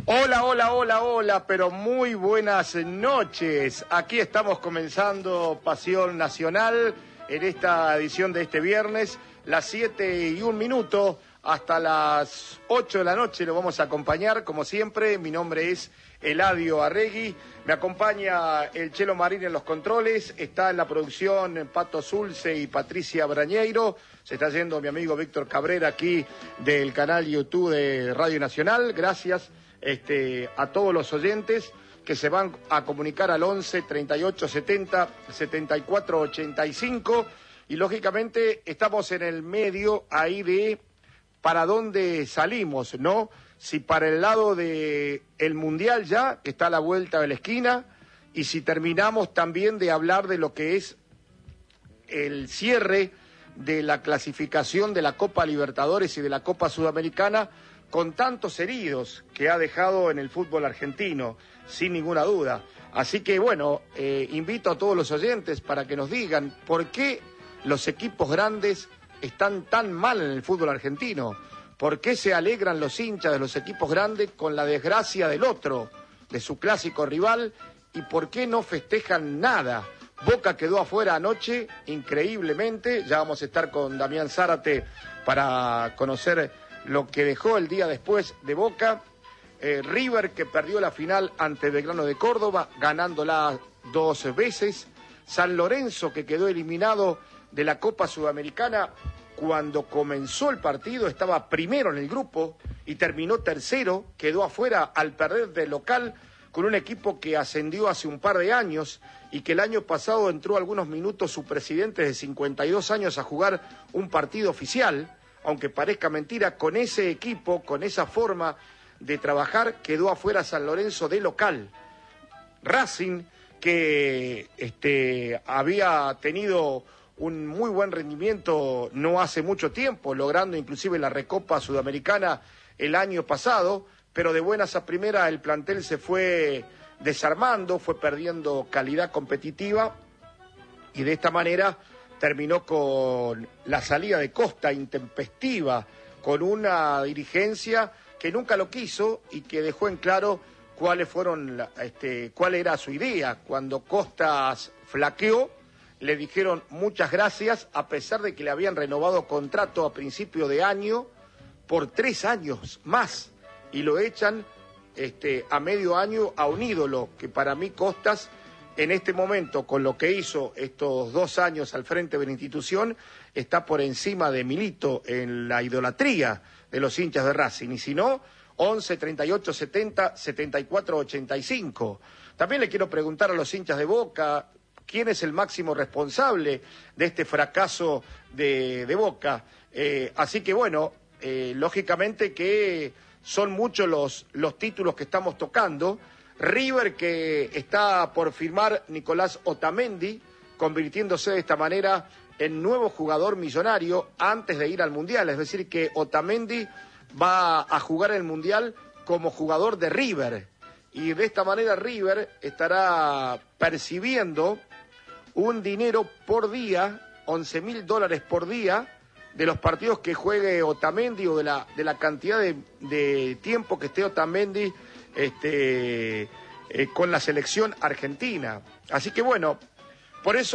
Hola, hola, hola, hola, pero muy buenas noches. Aquí estamos comenzando Pasión Nacional en esta edición de este viernes, las 7:01, hasta las 8 de la noche lo vamos a acompañar, como siempre. Mi nombre es Eladio Arregui, me acompaña el Chelo Marín en los controles, está en la producción Pato Zulce y Patricia Brañeiro, se está yendo mi amigo Víctor Cabrera aquí del canal YouTube de Radio Nacional. Gracias a todos los oyentes que se van a comunicar al 11 38 70 74 85, y lógicamente estamos en el medio ahí de para dónde salimos, ¿no? Si para el lado de el Mundial ya, que está a la vuelta de la esquina, y si terminamos también de hablar de lo que es el cierre de la clasificación de la Copa Libertadores y de la Copa Sudamericana, con tantos heridos que ha dejado en el fútbol argentino, sin ninguna duda. Así que bueno, invito a todos los oyentes para que nos digan por qué los equipos grandes están tan mal en el fútbol argentino. ¿Por qué se alegran los hinchas de los equipos grandes con la desgracia del otro, de su clásico rival? ¿Y por qué no festejan nada? Boca quedó afuera anoche, increíblemente. Ya vamos a estar con Damián Zárate para conocer lo que dejó el día después de Boca. River, que perdió la final ante Belgrano de Córdoba, ganándola 2 veces. San Lorenzo, que quedó eliminado de la Copa Sudamericana cuando comenzó el partido, estaba primero en el grupo y terminó tercero, quedó afuera al perder de local con un equipo que ascendió hace un par de años y que el año pasado entró algunos minutos su presidente de 52 años a jugar un partido oficial. Aunque parezca mentira, con ese equipo, con esa forma de trabajar, quedó afuera San Lorenzo de local. Racing, que había tenido un muy buen rendimiento no hace mucho tiempo, logrando inclusive la Recopa Sudamericana el año pasado, pero de buenas a primeras el plantel se fue desarmando, fue perdiendo calidad competitiva, y de esta manera terminó con la salida de Costa intempestiva, con una dirigencia que nunca lo quiso y que dejó en claro cuál era su idea. Cuando Costas flaqueó, le dijeron muchas gracias, a pesar de que le habían renovado contrato a principio de año por 3 años más, y lo echan a medio año a un ídolo que para mí Costas, en este momento, con lo que hizo estos 2 años al frente de la institución, está por encima de Milito en la idolatría de los hinchas de Racing. Y si no, 11 38 70 74 85. También le quiero preguntar a los hinchas de Boca, ¿quién es el máximo responsable de este fracaso de Boca? Así que bueno, lógicamente que son muchos los títulos que estamos tocando. River, que está por firmar Nicolás Otamendi, convirtiéndose de esta manera en nuevo jugador millonario antes de ir al Mundial. Es decir, que Otamendi va a jugar el Mundial como jugador de River. Y de esta manera River estará percibiendo un dinero por día, $11.000 por día, de los partidos que juegue Otamendi, o de la cantidad de tiempo que esté Otamendi con la selección argentina. Así que bueno, por eso